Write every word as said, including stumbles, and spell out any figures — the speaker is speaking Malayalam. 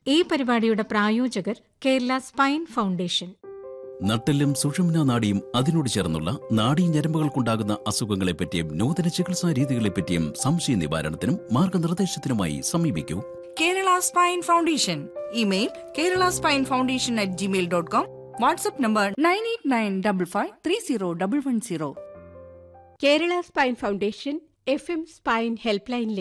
ഈ പരിപാടിയുടെ പ്രായോജകർ കേരള സ്പൈൻ ഫൗണ്ടേഷൻ. നട്ടെല്ലും സുഷുമ്നാ നാഡിയും അതിനോട് ചേർന്നുള്ള നാഡീ ഞരമ്പുകൾക്കുണ്ടാകുന്ന അസുഖങ്ങളെപ്പറ്റിയും നൂതന ചികിത്സാ രീതികളെപ്പറ്റിയും സംശയ നിവാരണത്തിനും മാർഗനിർദ്ദേശത്തിനുമായി സമീപിക്കൂ Kerala spine foundation. Email Kerala spine foundation at Gmail dot com. WhatsApp number nine eight nine double five three zero double one zero. Kerala spine foundation F M spine help line